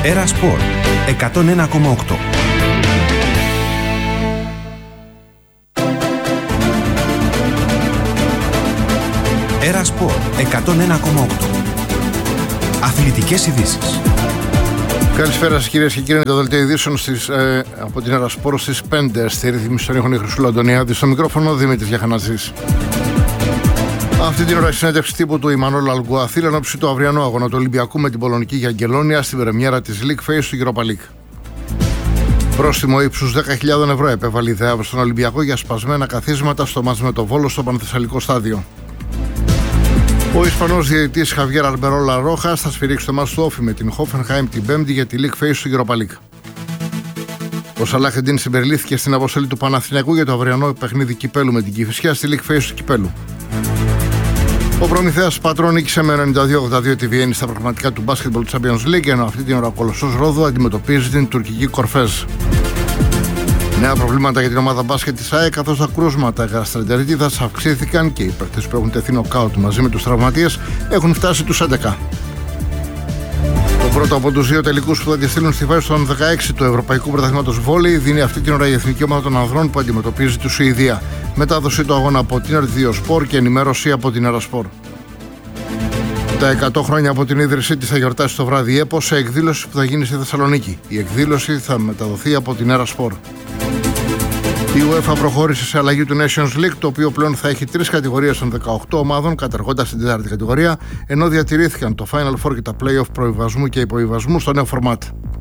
Era Sport 101,8. Era Sport 101,8. Αθλητικές ειδήσεις. Καλησπέρα σας κυρίες και κύριοι, είναι το δελτίο ειδήσεων από την Era Sport στις 5. Στη ρύθμιση των ήχων η Χρυσούλα Αντωνιάδη, στο μικρόφωνο Δημήτρης Γιαχανατζής. Αυτή την ώρα η συνέντευξη τύπου του Ιμανόλ Αλγκουαθίλ ενόψει του αυριανού αγώνα του Ολυμπιακού με την Πολωνική Γιαγκελόνια στην πρεμιέρα της League Phase του Europa League. Πρόστιμο ύψους 10.000 ευρώ επέβαλε η ΔΕΑΒ στον Ολυμπιακό για σπασμένα καθίσματα στο μάτς με το Βόλο στο Πανθεσσαλικό στάδιο. Ο Ισπανός διαιτητής Χαβιέρ Αλμπερόλα Ρόχας θα σφυρίξει το μάτς του Όφι με την Hoffenheim την Πέμπτη για τη League Phase του Europa League. Ο Σαλάχ Εντίν συμπεριλήφθηκε στην αποστολή του Παναθηναϊκού για το αυριανό παιχνίδι κυπέλου με την Κηφισιά στη League Phase του κυπέλου. Ο Προμηθέας Πατρών νίκησε με 92-82 τη Βιέννη στα προγραμματικά του Basketball Champions League, ενώ αυτή την ώρα ο Κολοσσός Ρόδου αντιμετωπίζει την τουρκική Κορφέζ. Νέα προβλήματα για την ομάδα μπάσκετ της ΑΕΚ, καθώς τα κρούσματα γαστρεντερίτιδας αυξήθηκαν και οι παίκτες που έχουν τεθεί νοκάουτ μαζί με τους τραυματίες έχουν φτάσει τους 11. Το πρώτο από τους δύο τελικούς που θα αντιστείλουν στη φάση των 16 του Ευρωπαϊκού Πρωταθλήματος Βόλεϊ δίνει αυτή την ώρα η εθνική ομάδα των ανδρών που αντιμετωπίζει τη Σουηδία. Μετάδοση του αγώνα από την RTVO Sport και ενημέρωση από την Era Sport. Τα 100 χρόνια από την ίδρυσή της θα γιορτάσει το βράδυ ΕΠΟ σε εκδήλωση που θα γίνει στη Θεσσαλονίκη. Η εκδήλωση θα μεταδοθεί από την Era Sport. Η UEFA προχώρησε σε αλλαγή του Nations League, το οποίο πλέον θα έχει 3 κατηγορίες των 18 ομάδων, καταργώντας την 4η κατηγορία, ενώ διατηρήθηκαν το Final Four και τα Play-off προϋβασμού και υποβιβασμού στο νέο format.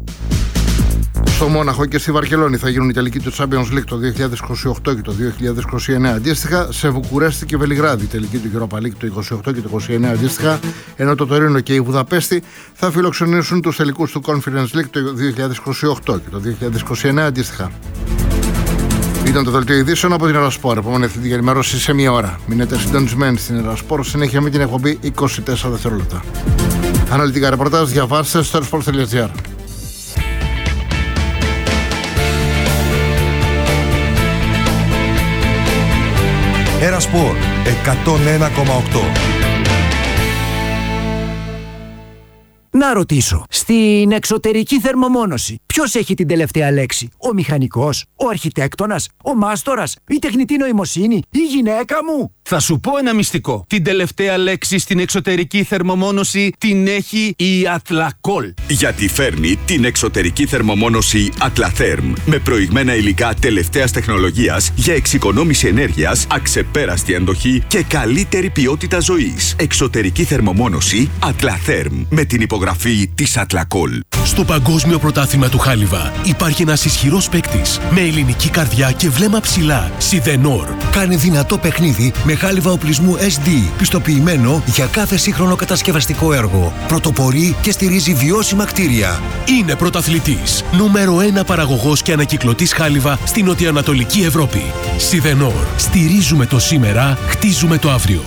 Στο Μόναχο και στη Βαρκελόνη θα γίνουν οι τελικοί του Champions League το 2028 και το 2029 αντίστοιχα. Σε Βουκουρέστη και Βελιγράδη τελικοί του Europa League το 2028 και το 2029 αντίστοιχα, ενώ το Τωρίνο και η Βουδαπέστη θα φιλοξενήσουν τους τελικούς του Conference League το 2028 και το 2029 αντίστοιχα. Ήταν το δελτίο ειδήσεων από την Era Sport. Επόμενη ευθυντική ενημέρωση σε μία ώρα. Μείνετε συντονισμένοι στην Era Sport. Συνέχεια με την εκπομπή 24 δευτερόλεπτα. Αναλυτικά ρεπορτάζ διαβάστε στο erasport.gr. Era Sport 101,8. Να ρωτήσω, στην εξωτερική θερμομόνωση ποιος έχει την τελευταία λέξη? Ο μηχανικός, ο αρχιτέκτονας, ο μάστορας, η τεχνητή νοημοσύνη, η γυναίκα μου? Θα σου πω ένα μυστικό. Την τελευταία λέξη στην εξωτερική θερμομόνωση την έχει η Atlacool. Γιατί φέρνει την εξωτερική θερμομόνωση Atlatherm με προηγμένα υλικά τελευταίας τεχνολογίας για εξοικονόμηση ενέργειας, αξεπέραστη αντοχή και καλύτερη ποιότητα ζωής. Εξωτερική θερμομόνωση Atlatherm με την υπογραφή της Atlacool. Στο Παγκόσμιο Πρωτάθλημα του Χάλιβα υπάρχει ένας ισχυρός παίκτης με ελληνική καρδιά και βλέμμα ψηλά. Σιδενόρ. Κάνει δυνατό παιχνίδι με χάλιβα οπλισμού SD, πιστοποιημένο για κάθε σύγχρονο κατασκευαστικό έργο. Πρωτοπορεί και στηρίζει βιώσιμα κτίρια. Είναι πρωταθλητής. Νούμερο 1 παραγωγός και ανακυκλωτής χάλιβα στην νοτιοανατολική Ευρώπη. Σιδενόρ. Στηρίζουμε το σήμερα, χτίζουμε το αύριο.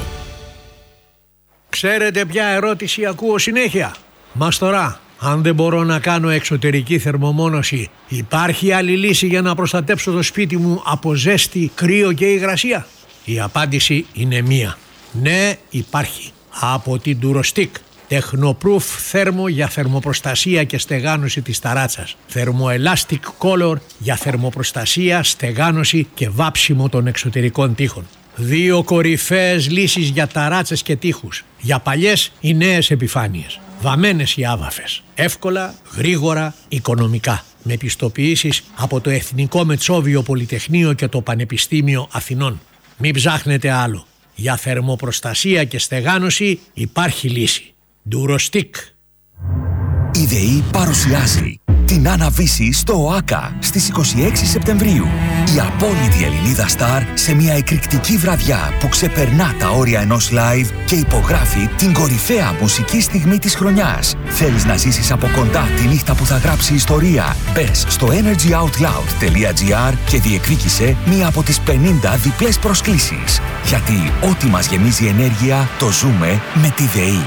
Ξέρετε ποια ερώτηση ακούω συνέχεια? Μαστορά, αν δεν μπορώ να κάνω εξωτερική θερμομόνωση, υπάρχει άλλη λύση για να προστατέψω το σπίτι μου από ζέστη, κρύο και υγρασία? Η απάντηση είναι μία. Ναι, υπάρχει. Από την Durostick. Tecnoproof θέρμο για θερμοπροστασία και στεγάνωση της ταράτσας. Thermoelastic Color για θερμοπροστασία, στεγάνωση και βάψιμο των εξωτερικών τοίχων. 2 κορυφαίες λύσεις για ταράτσες και τοίχους. Για παλιές ή νέες επιφάνειες. Βαμμένες ή άβαφες. Εύκολα, γρήγορα, οικονομικά. Με πιστοποιήσεις από το Εθνικό Μετσόβιο Πολυτεχνείο και το Πανεπιστήμιο Αθηνών. Μην ψάχνετε άλλο. Για θερμοπροστασία και στεγάνωση υπάρχει λύση. Durostick. Η ΔΕΗ παρουσιάζει την αναβίση στο ΟΑΚΑ στις 26 Σεπτεμβρίου. Η απόλυτη Ελληνίδα Σταρ σε μια εκρηκτική βραδιά που ξεπερνά τα όρια ενός live και υπογράφει την κορυφαία μουσική στιγμή της χρονιάς. Θέλεις να ζήσεις από κοντά τη νύχτα που θα γράψει ιστορία? Μπες στο energyoutloud.gr και διεκδίκησε μία από τις 50 διπλές προσκλήσεις. Γιατί ό,τι μας γεμίζει ενέργεια το ζούμε με τη ΔΕΗ.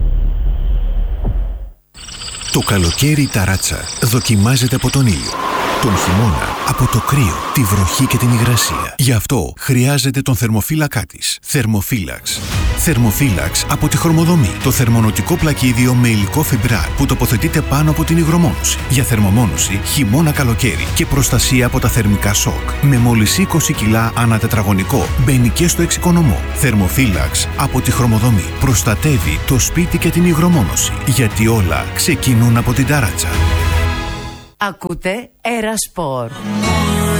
Το καλοκαίρι η ταράτσα δοκιμάζεται από τον ήλιο. Τον χειμώνα από το κρύο, τη βροχή και την υγρασία. Γι' αυτό χρειάζεται τον θερμοφύλακά της. Θερμοφύλαξ. Θερμοφύλαξ από τη Χρωμοδομή. Το θερμονοτικό πλακίδιο με υλικό φιμπράρ που τοποθετείται πάνω από την υγρομόνωση. Για θερμομόνωση χειμώνα-καλοκαίρι και προστασία από τα θερμικά σοκ. Με μόλις 20 κιλά ανά τετραγωνικό. Μπαίνει και στο εξοικονομό. Θερμοφύλαξ από τη Χρωμοδομή. Προστατεύει το σπίτι και την υγρομόνωση. Γιατί όλα ξεκινούν από την ταράτσα. Ακούτε Era Sport.